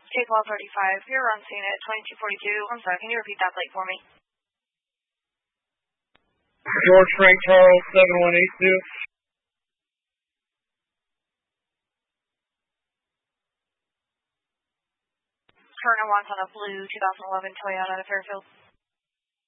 Take 1235, you're on scene at 2242. I'm sorry, can you repeat that plate for me? George Frank Charles 7182. Turner wants on a blue 2011 Toyota Fairfield.